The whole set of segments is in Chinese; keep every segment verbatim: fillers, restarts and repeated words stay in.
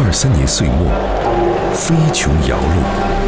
二三年岁末，飞琼摇路，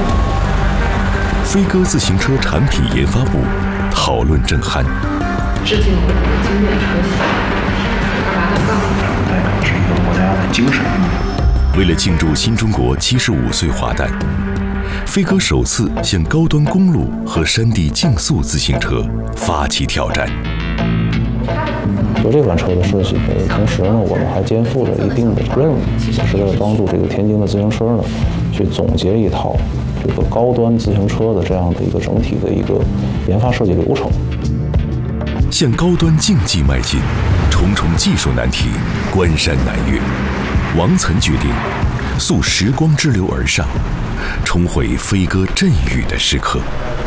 飞鸽自行车产品研发部讨论正酣。 致敬我们的经典车型，八达杠代表是一个国家的精神。 为了庆祝新中国七十五岁华诞，飞鸽首次向高端公路和山地竞速自行车发起挑战。 做这款车的设计，同时呢，我们还肩负着一定的任务，是为了帮助这个天津的自行车呢，去总结一套这个高端自行车的这样的一个整体的一个研发设计流程。 向高端竞技迈进，重重技术难题，关山难越。王岑决定溯时光之流而上，重回飞鸽振宇的时刻。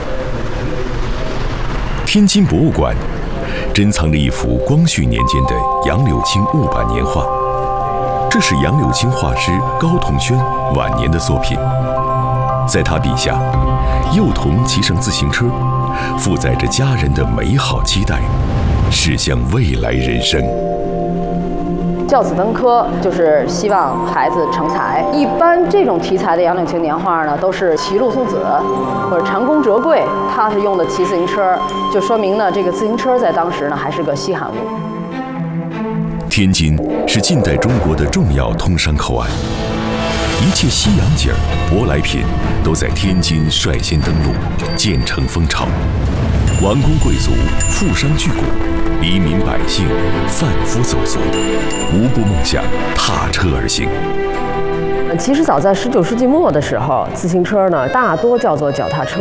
天津博物馆珍藏着一幅光绪年间的杨柳青木板年画，这是杨柳青画师高同轩晚年的作品。在他笔下，幼童骑上自行车，负载着家人的美好期待，驶向未来人生。 教子登科就是希望孩子成才。一般这种题材的杨柳青年画呢，都是齐路送子或者蟾宫折桂，他是用的骑自行车，就说明呢，这个自行车在当时呢还是个稀罕物。 天津是近代中国的重要通商口岸，一切西洋景儿、舶来品都在天津率先登陆，建成风潮。王公贵族、富商巨贾、黎民百姓贩夫走卒，无不梦想踏车而行。 其实早在十九世纪末的时候，自行车呢大多叫做脚踏车。